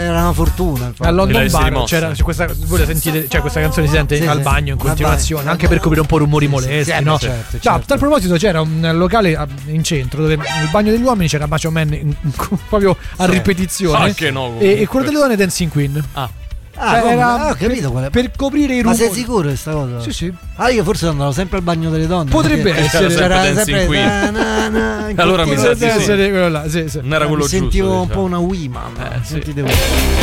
era una fortuna. A London L'hai Bar rimossa. c'era questa, voi la sentite, cioè questa canzone si sente Sì, al sì. bagno in Vabbè, continuazione, anche per coprire un po' rumori molesti, sì, no? certo, No, certo. a tal proposito c'era un locale in centro dove il bagno degli uomini c'era Macho Man proprio a ripetizione, che no, e quello delle donne Dancing Queen. Ho capito qual è. Per coprire i Ma rumori. sei sicuro di questa cosa? Sì, sì. Io forse andavo sempre al bagno delle donne. Potrebbe perché essere. C'era sempre Dancing Queen. Allora mi sa Potrebbe di sì. essere quello là, sì, sì. Non era quello mi sentivo giusto, un po' diciamo. una Wiman. Sì. Sentite voi.